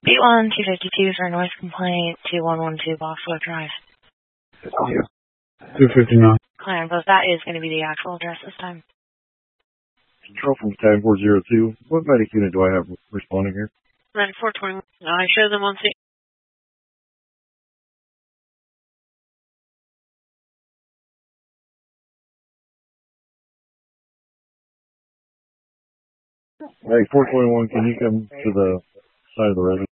B1-252 for noise complaint, 2112 Boxwood Drive. Yeah. 259. Clan, but that is going to be the actual address this time. Control from Tag 402. What medic unit do I have responding here? Medic 421. I show them on scene. Hey, 421, can you come to the side of the residence?